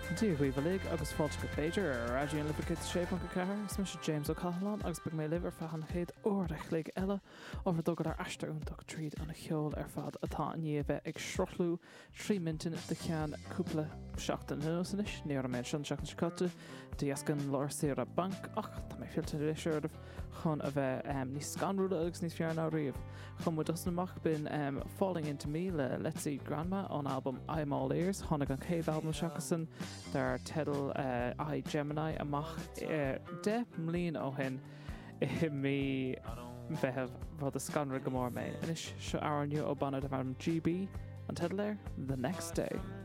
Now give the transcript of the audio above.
Díomh bhlig agus fáilte go Beiidir ar radioún lifigid sépon go cethir, is mis James O'Callaghan agus beag mé libh ar fachan chéad óireach lig eile over dogad ar aisteúntaach tríd an cheol ar fad atá níomh ag srothlú 3 mintin de chean cúpla seachtain nuasanis, ní ar méid sin seachtain scote, díascan lár séar a bank ach tá mé filtain réisiúrdh chun a bheith níos scanrúla agus níos fearna riamh. Chun mu dosnamach bin Falling Into Me le Let's See Grandma an album I'm All Ears, tháinig an céad album seachasan dar tedal I Gemini amach 10 mbliain ó hin I mí bheitheh rud a scanra go mór mé. Inis seo áirniu ó banna de bham GB an tedal air The Next Day.